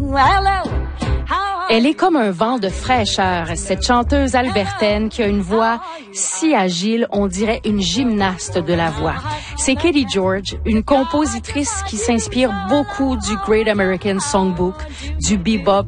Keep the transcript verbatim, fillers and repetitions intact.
Elle est comme un vent de fraîcheur, cette chanteuse albertaine qui a une voix si agile, on dirait une gymnaste de la voix. C'est Katie George, une compositrice qui s'inspire beaucoup du Great American Songbook, du bebop,